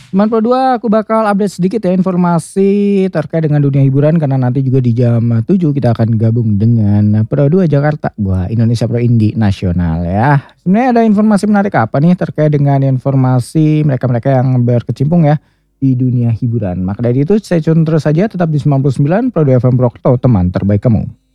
Teman Pro 2 aku bakal update sedikit ya informasi terkait dengan dunia hiburan karena nanti juga di jam 7 kita akan gabung dengan Pro 2 Jakarta. Wah, Indonesia Pro Indie Nasional ya. Sebenarnya ada informasi menarik apa nih terkait dengan informasi mereka-mereka yang berkecimpung ya di dunia hiburan. Maka dari itu stay tune terus saja tetap di 99 Pro 2 FM Pro teman terbaik kamu.